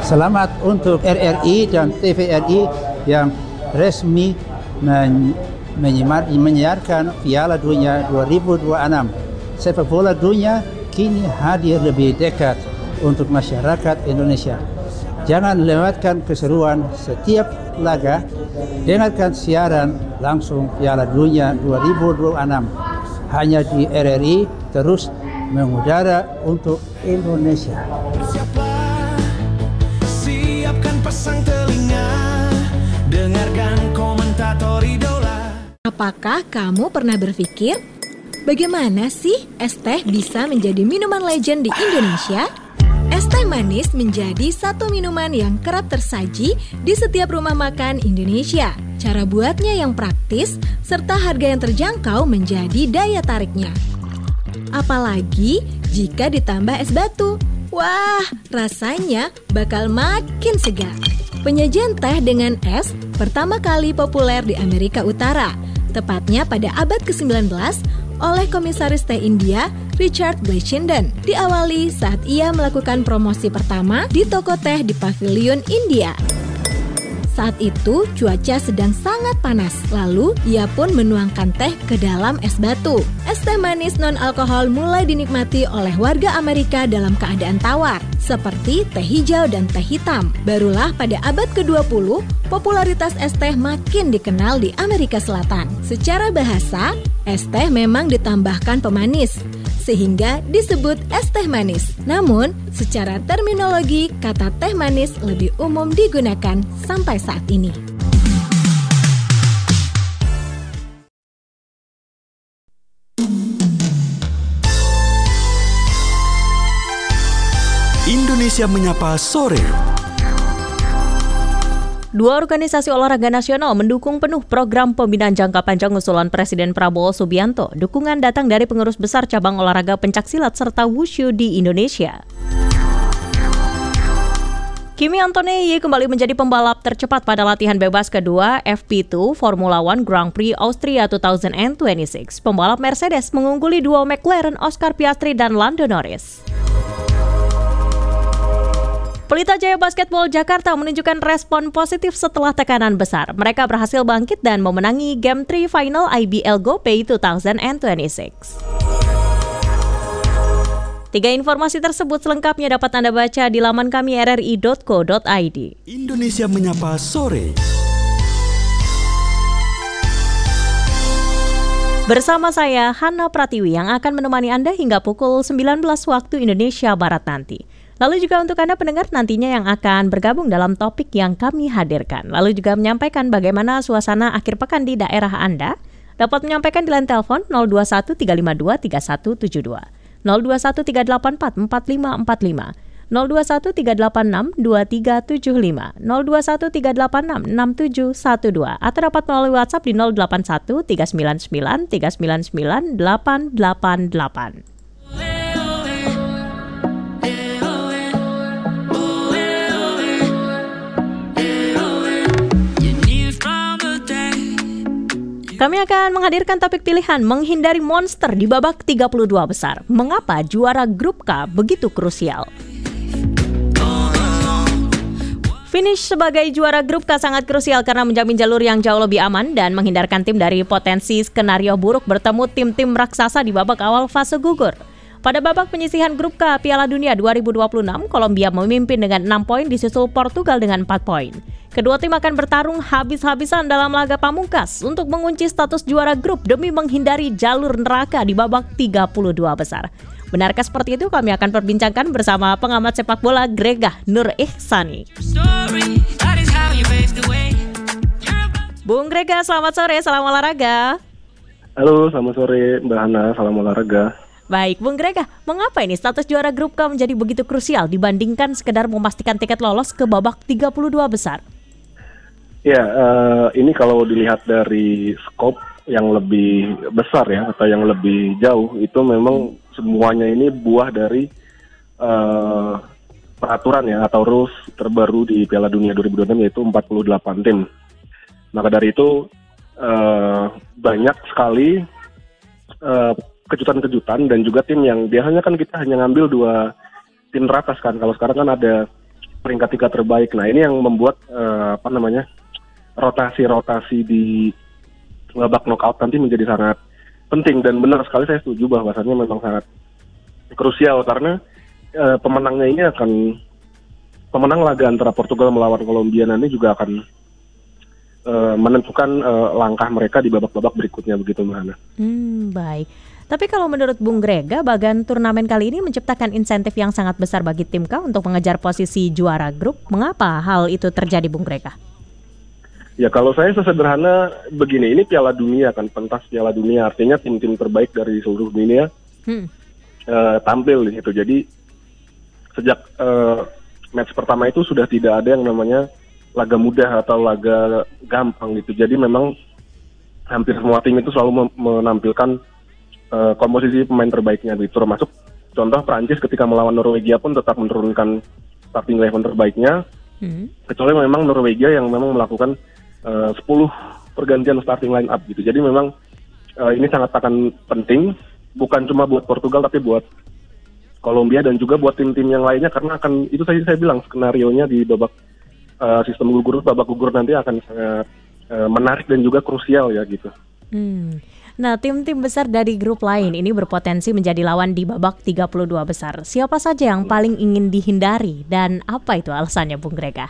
Selamat untuk RRI dan TVRI yang resmi menyiarkan Piala Dunia 2026. Sepak bola dunia kini hadir lebih dekat untuk masyarakat Indonesia. Jangan lewatkan keseruan setiap laga. Dengarkan siaran langsung Piala Dunia 2026 hanya di RRI, terus mengudara untuk Indonesia. Siapkan pasang telinga, dengarkan komentator idola. Apakah kamu pernah berpikir bagaimana sih es teh bisa menjadi minuman legend di Indonesia? Es teh manis menjadi satu minuman yang kerap tersaji di setiap rumah makan Indonesia. Cara buatnya yang praktis serta harga yang terjangkau menjadi daya tariknya. Apalagi jika ditambah es batu. Wah, rasanya bakal makin segar. Penyajian teh dengan es pertama kali populer di Amerika Utara, tepatnya pada abad ke-19 oleh komisaris teh India Richard Bleichenden. Diawali saat ia melakukan promosi pertama di toko teh di Pavilion India. Saat itu cuaca sedang sangat panas, lalu ia pun menuangkan teh ke dalam es batu. Es teh manis non-alkohol mulai dinikmati oleh warga Amerika dalam keadaan tawar, seperti teh hijau dan teh hitam. Barulah pada abad ke-20, popularitas es teh makin dikenal di Amerika Selatan. Secara bahasa, es teh memang ditambahkan pemanis, sehingga disebut es teh manis. Namun, secara terminologi, kata teh manis lebih umum digunakan sampai saat ini. Indonesia Menyapa Sore. Dua organisasi olahraga nasional mendukung penuh program pembinaan jangka panjang usulan Presiden Prabowo Subianto. Dukungan datang dari pengurus besar cabang olahraga pencaksilat serta wushu di Indonesia. Kimi Antonelli kembali menjadi pembalap tercepat pada latihan bebas kedua FP2 Formula One Grand Prix Austria 2026. Pembalap Mercedes mengungguli duo McLaren Oscar Piastri dan Lando Norris. Pelita Jaya Basketball Jakarta menunjukkan respon positif setelah tekanan besar. Mereka berhasil bangkit dan memenangi Game 3 Final IBL GoPay 2026. Tiga informasi tersebut selengkapnya dapat Anda baca di laman kami rri.co.id. Indonesia Menyapa Sore. Bersama saya, Hana Pratiwi, yang akan menemani Anda hingga pukul 19 waktu Indonesia Barat nanti. Lalu juga untuk Anda pendengar nantinya yang akan bergabung dalam topik yang kami hadirkan. Lalu juga menyampaikan bagaimana suasana akhir pekan di daerah Anda. Dapat menyampaikan di line telepon 021 352 3172, 021 384 4545, 021 386 2375, 021 386 6712, atau dapat melalui WhatsApp di 081 399 399 888. Kami akan menghadirkan topik pilihan menghindari monster di babak 32 besar. Mengapa juara grup K begitu krusial? Finish sebagai juara grup K sangat krusial karena menjamin jalur yang jauh lebih aman dan menghindarkan tim dari potensi skenario buruk bertemu tim-tim raksasa di babak awal fase gugur. Pada babak penyisihan grup K Piala Dunia 2026, Kolombia memimpin dengan 6 poin disusul Portugal dengan 4 poin. Kedua tim akan bertarung habis-habisan dalam laga pamungkas untuk mengunci status juara grup demi menghindari jalur neraka di babak 32 besar. Benarkah seperti itu? Kami akan perbincangkan bersama pengamat sepak bola Gregah Nur Ihsani. Bung Gregah, selamat sore, salam olahraga. Halo, selamat sore Mbak Hana, salam olahraga. Baik, Bung Gregah, mengapa ini status juara grup K menjadi begitu krusial dibandingkan sekedar memastikan tiket lolos ke babak 32 besar? Ya, ini kalau dilihat dari skop yang lebih besar ya, atau yang lebih jauh, itu memang semuanya ini buah dari peraturan ya, atau rules terbaru di Piala Dunia 2026, yaitu 48 tim. Maka dari itu banyak sekali kejutan-kejutan dan juga tim yang biasanya kan kita hanya ngambil 2 tim teratas kan. Kalau sekarang kan ada peringkat 3 terbaik. Nah ini yang membuat rotasi di babak knockout nanti menjadi sangat penting, dan benar sekali saya setuju bahwasannya memang sangat krusial karena pemenang laga antara Portugal melawan Kolombia nanti juga akan menentukan langkah mereka di babak-babak berikutnya begitu, Mbak Hana. Baik. Tapi kalau menurut Bung Grega, bagan turnamen kali ini menciptakan insentif yang sangat besar bagi tim K untuk mengejar posisi juara grup. Mengapa hal itu terjadi, Bung Grega? Ya kalau saya sesederhana begini, ini Piala Dunia kan, pentas Piala Dunia, artinya tim-tim terbaik dari seluruh dunia tampil di situ. Jadi sejak match pertama itu sudah tidak ada yang namanya laga mudah atau laga gampang gitu. Jadi memang hampir semua tim itu selalu menampilkan komposisi pemain terbaiknya gitu. Termasuk contoh Prancis ketika melawan Norwegia pun tetap menurunkan starting 11 terbaiknya. Kecuali memang Norwegia yang memang melakukan 10 pergantian starting line up gitu. Jadi memang ini sangat akan penting, bukan cuma buat Portugal tapi buat Kolombia dan juga buat tim-tim yang lainnya, karena akan itu tadi saya bilang skenarionya di babak sistem babak gugur nanti akan sangat menarik dan juga krusial ya gitu. Nah, tim-tim besar dari grup lain ini berpotensi menjadi lawan di babak 32 besar. Siapa saja yang paling ingin dihindari dan apa itu alasannya, Bung Grega?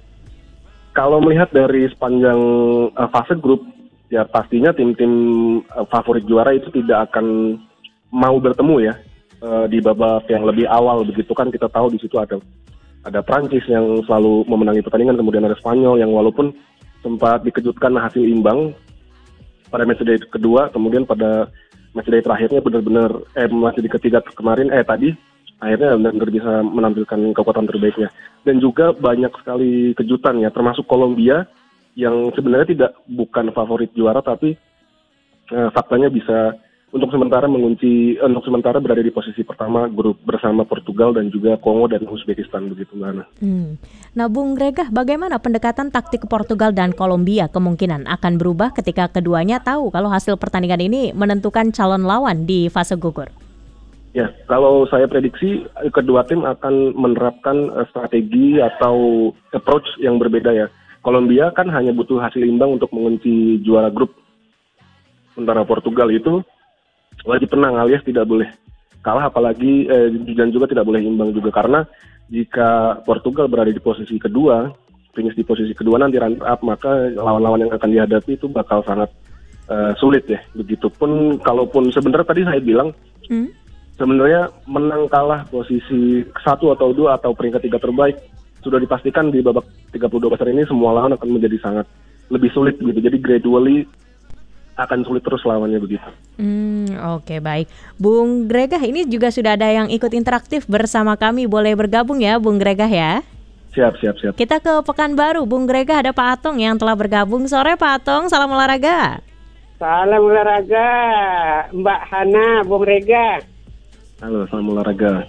Kalau melihat dari sepanjang fase grup, ya pastinya tim-tim favorit juara itu tidak akan mau bertemu ya di babak yang lebih awal begitu kan. Kita tahu di situ ada Prancis yang selalu memenangi pertandingan, kemudian ada Spanyol yang walaupun sempat dikejutkan hasil imbang pada matchday kedua, kemudian pada matchday terakhirnya benar-benar matchday ketiga kemarin tadi akhirnya benar-benar bisa menampilkan kekuatan terbaiknya. Dan juga banyak sekali kejutan ya, termasuk Kolombia yang sebenarnya bukan favorit juara, tapi faktanya bisa untuk sementara berada di posisi pertama grup bersama Portugal dan juga Kongo dan Uzbekistan begitu, Mbak Ana. Nah, Bung Grega, bagaimana pendekatan taktik Portugal dan Kolombia kemungkinan akan berubah ketika keduanya tahu kalau hasil pertandingan ini menentukan calon lawan di fase gugur? Ya, kalau saya prediksi kedua tim akan menerapkan strategi atau approach yang berbeda ya. Kolombia kan hanya butuh hasil imbang untuk mengunci juara grup. Sementara Portugal itu wajib menang alias tidak boleh kalah, apalagi dan juga tidak boleh imbang juga, karena jika Portugal berada di posisi kedua, finish di posisi kedua nanti runner up, maka lawan-lawan yang akan dihadapi itu bakal sangat sulit ya. Begitupun kalaupun sebenarnya tadi saya bilang sebenarnya menang kalah posisi 1 atau 2 atau peringkat 3 terbaik sudah dipastikan di babak 32 besar ini semua lawan akan menjadi sangat lebih sulit gitu. Jadi gradually akan sulit terus lawannya begitu. Oke, baik. Bung Grega, ini juga sudah ada yang ikut interaktif bersama kami. Boleh bergabung ya, Bung Grega ya? Siap. Kita ke Pekanbaru. Bung Grega, ada Pak Atong yang telah bergabung. Sore Pak Atong, salam olahraga. Salam olahraga, Mbak Hana, Bung Grega. Halo, salam olahraga.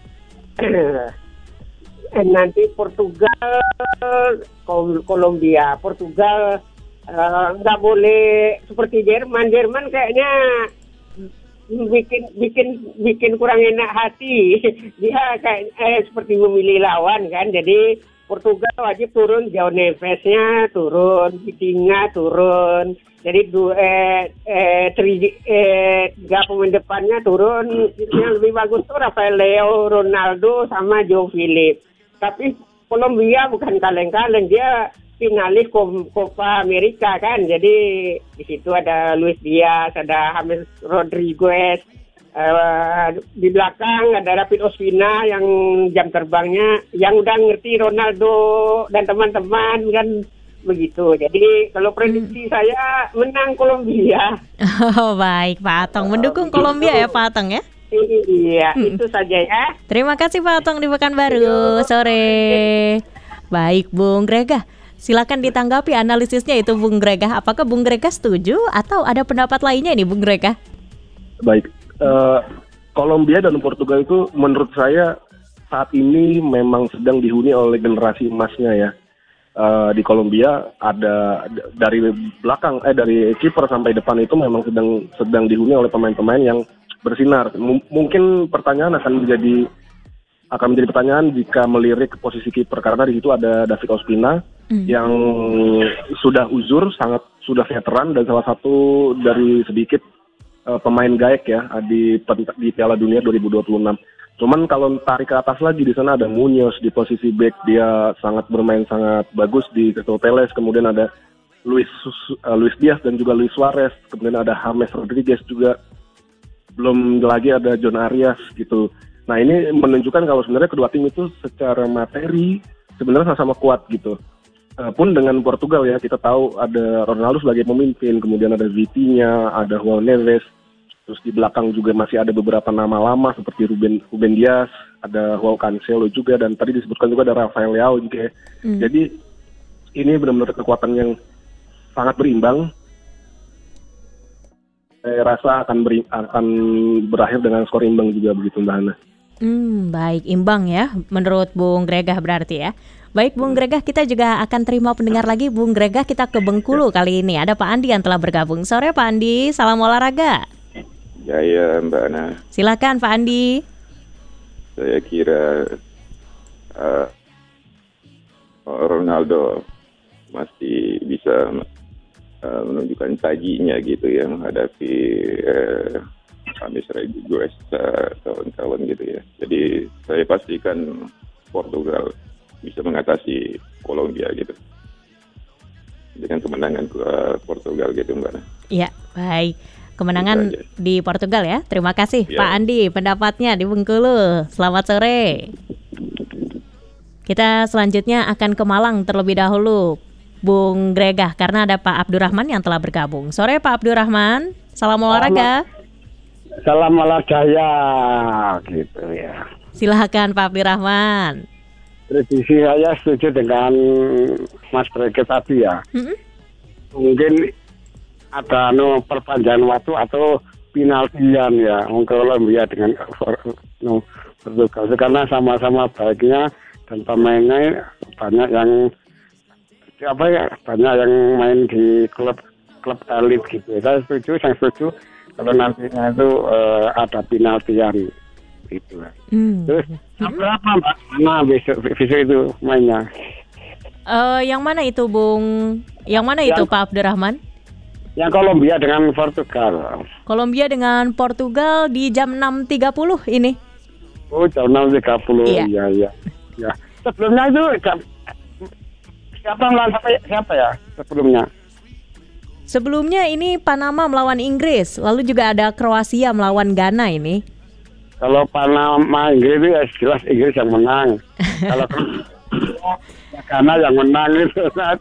Nanti Portugal, Kolombia. Portugal nggak boleh seperti Jerman. Jerman kayaknya bikin kurang enak hati. Dia kayak seperti memilih lawan kan. Jadi Portugal wajib turun, João Neves-nya turun, Vitinha turun. Jadi tiga pemain depannya turun. Yang lebih bagus tuh Rafael Leo, Ronaldo sama João Philip. Tapi Kolombia bukan kaleng-kaleng, dia finalis Copa America kan. Jadi di situ ada Luis Diaz, ada James Rodriguez. Di belakang ada David Ospina yang jam terbangnya, yang udah ngerti Ronaldo dan teman-teman kan begitu. Jadi kalau prediksi saya menang Kolombia. Oh baik, Pak Atong mendukung Kolombia ya Pak Atong ya? Iya, itu saja ya. Terima kasih Pak Atong di Pekanbaru sore. Baik Bung Grega, silakan ditanggapi analisisnya itu Bung Grega. Apakah Bung Grega setuju atau ada pendapat lainnya nih Bung Grega? Baik. Kolombia dan Portugal itu menurut saya saat ini memang sedang dihuni oleh generasi emasnya ya. Di Kolombia ada dari belakang dari kiper sampai depan itu memang sedang dihuni oleh pemain-pemain yang bersinar. Mungkin pertanyaan akan menjadi akan menjadi pertanyaan jika melirik posisi kiper, karena di situ ada David Ospina yang sudah uzur, sudah veteran dan salah satu dari sedikit pemain gaek ya di Piala Dunia 2026. Cuman kalau tarik ke atas lagi, di sana ada Munoz di posisi back, dia bermain sangat bagus di Crystal Palace. Kemudian ada Luis Diaz dan juga Luis Suarez. Kemudian ada James Rodriguez juga. Belum lagi ada John Arias gitu. Nah ini menunjukkan kalau sebenarnya kedua tim itu secara materi sebenarnya sama-sama kuat gitu. Pun dengan Portugal ya, kita tahu ada Ronaldo sebagai pemimpin, kemudian ada Vitinha, ada João Neves, terus di belakang juga masih ada beberapa nama lama seperti Ruben Dias, ada João Cancelo juga, dan tadi disebutkan juga ada Rafael Leao juga ya. Jadi ini benar-benar kekuatan yang sangat berimbang. Saya rasa akan berakhir dengan skor imbang juga begitu Mbak Hana. Baik, imbang ya menurut Bung Gregah berarti ya. Baik Bung Gregah, kita juga akan terima pendengar lagi. Bung Gregah, kita ke Bengkulu kali ini. Ada Pak Andi yang telah bergabung. Sore Pak Andi, salam olahraga. Ya Mbak Ana. Silakan Pak Andi. Saya kira Ronaldo masih bisa menunjukkan tajinya gitu ya, menghadapi James Rodriguez kawan-kawan gitu ya. Jadi saya pastikan Portugal bisa mengatasi Kolombia gitu dengan kemenangan Portugal gitu Mbak. Iya, baik. Kemenangan di Portugal ya. Terima kasih Pak Andi pendapatnya di Bengkulu. Selamat sore. Kita selanjutnya akan ke Malang terlebih dahulu, Bung Gregah, karena ada Pak Abdurrahman yang telah bergabung. Sore Pak Abdurrahman, salam olahraga. Salam olahraga gitu ya. Silakan Pak Abdurrahman. Prediksi saya setuju dengan Mas Breket tadi ya. Mungkin ada perpanjangan waktu atau penaltian ya untuk Kolombia dengan Portugal, karena sama-sama baiknya dan pemainnya banyak yang main di klub elit gitu. Saya setuju kalau nantinya itu ada penaltian gitu. Terus berapa Mbak? Mana besok itu mainnya? Yang mana itu Bung? Yang mana itu Pak Abdurrahman? Yang Kolombia dengan Portugal. Kolombia dengan Portugal di jam 6.30 ini. Oh, jam 6.30. Iya. Ya. Sebelumnya itu siapa ya sebelumnya? Sebelumnya ini Panama melawan Inggris, lalu juga ada Kroasia melawan Ghana ini. Kalau Panama Inggris itu ya jelas Inggris yang menang. Kalau Ghana yang menang itu.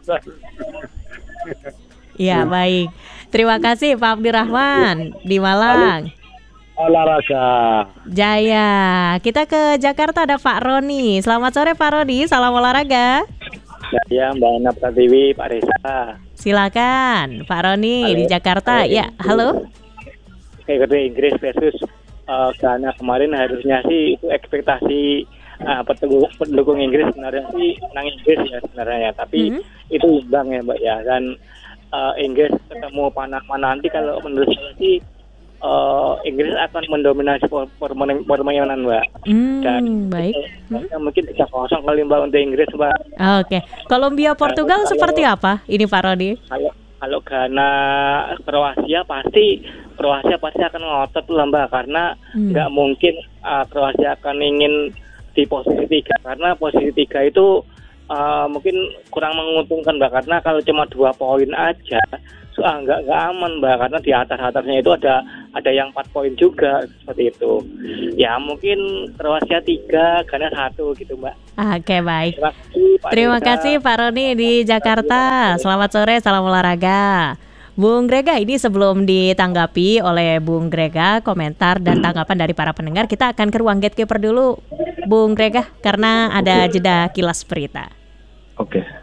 Ya baik. Terima kasih Pak Abdurrahman di Malang. Olahraga Jaya. Kita ke Jakarta, ada Pak Roni. Selamat sore Pak Roni, salam olahraga. Ya Mbak Ana Pratiwi, Pak Reza. Silakan Pak Roni di Jakarta. Ya, halo. Kayak Inggris versus Ghana kemarin harusnya sih itu ekspektasi pendukung Inggris sebenarnya sih menang Inggris ya sebenarnya, tapi itu imbang ya Mbak ya, dan Inggris ketemu Panama nanti kalau menurut saya sih Inggris akan mendominasi permainan Mbak. Dan baik. Mungkin 3-0 kali Mbak untuk Inggris Mbak. Oke. Kolombia Portugal seperti apa ini Pak Rodi? Kalau Ghana Kroasia pasti akan ngotot lah Mbak, karena nggak mungkin Kroasia akan ingin di posisi 3, karena posisi 3 itu mungkin kurang menguntungkan Mbak, karena kalau cuma 2 poin aja nggak aman Mbak, karena di atasnya itu ada yang 4 poin juga seperti itu. Ya mungkin Kroasia 3, Ghana 1 gitu Mbak. Oke baik. Terima kasih Pak Roni di Jakarta. Selamat sore, salam olahraga. Bung Gregah, ini sebelum ditanggapi oleh Bung Gregah komentar dan tanggapan dari para pendengar, kita akan ke ruang gatekeeper dulu Bung Gregah, karena ada jeda kilas berita. Oke.